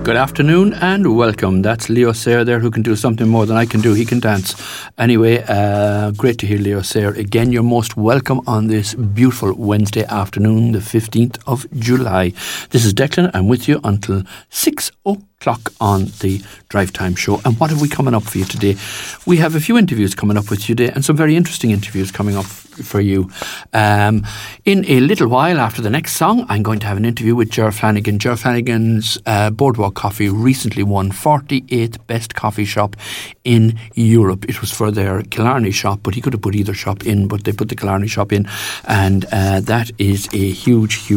Good afternoon and welcome. That's Leo Sayer there, who can do something more than I can do. He can dance. Anyway, great to hear Leo Sayer again. You're most welcome on this beautiful Wednesday afternoon, the 15th of July. This is Declan. I'm with you until 6 o'clock on the Drive Time Show. And what have we coming up for you today? We have a few interviews coming up with you today and some very interesting interviews coming up for you. In a little while after the next song, I'm going to have an interview with Ger Flanagan. Ger Flanagan's Boardwalk Coffee recently won 48th best coffee shop in Europe. It was for their Killarney shop, but he could have put either shop in, but they put the Killarney shop in, and that is a huge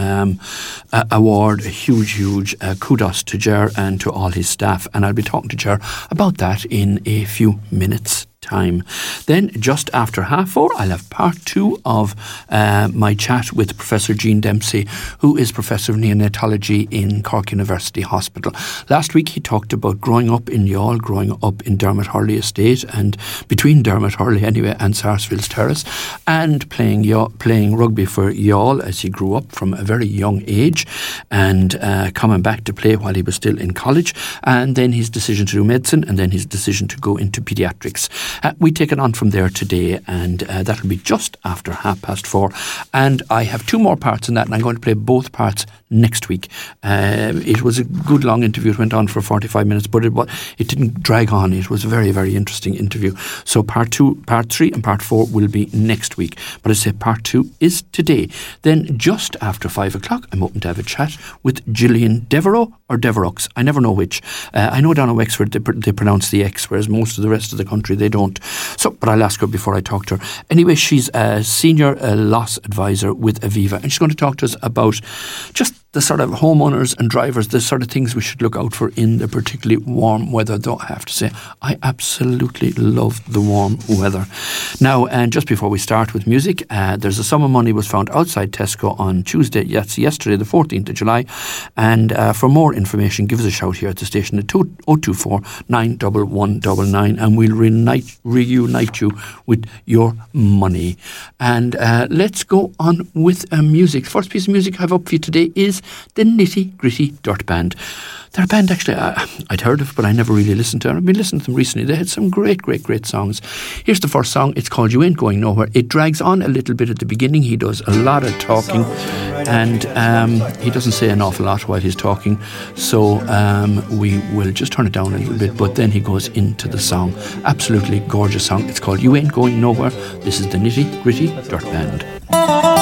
award, a huge kudos to Ger and to all his staff, and I'll be talking to Ger about that in a few minutes' time. Then just after 4:30 I'll have part 2 of my chat with Professor Jean Dempsey, who is Professor of Neonatology in Cork University Hospital. Last week he talked about growing up in Youghal, growing up in Dermot Hurley Estate, and between Dermot Hurley anyway and Sarsfield's Terrace, and playing rugby for Youghal as he grew up from a very young age, and coming back to play while he was still in college, and then his decision to do medicine, and then his decision to go into paediatrics. We take it on from there today, and that'll be just after 4:30. And I have 2 more parts in that, and I'm going to play both parts next week. It was a good long interview. It went on for 45 minutes, but it didn't drag on. It was a very, very interesting interview. So part 2, part 3 and part 4 will be next week. But I say part 2 is today. Then just after 5 o'clock, I'm hoping to have a chat with Gillian Devereux or Devereux. I never know which. I know down in Wexford they pronounce the X, whereas most of the rest of the country they don't. So, but I'll ask her before I talk to her. Anyway, she's a senior loss advisor with Aviva, and she's going to talk to us about just the sort of homeowners and drivers, the sort of things we should look out for in the particularly warm weather. Though I have to say, I absolutely love the warm weather. Now, and just before we start with music, there's a sum of money was found outside Tesco on Tuesday, yesterday, the 14th of July. And for more information, give us a shout here at the station at 024 91199, and we'll reunite you with your money. And let's go on with music. First piece of music I have up for you today is the Nitty Gritty Dirt Band. They're a band actually I'd heard of, but I never really listened to them. I've been listening to them recently. They had some great songs. Here's the first song. It's called You Ain't Going Nowhere. It drags on a little bit at the beginning. He does a lot of talking, and he doesn't say an awful lot while he's talking, so we will just turn it down a little bit, but then he goes into the song. Absolutely gorgeous song. It's called You Ain't Going Nowhere. This is the Nitty Gritty Dirt Band.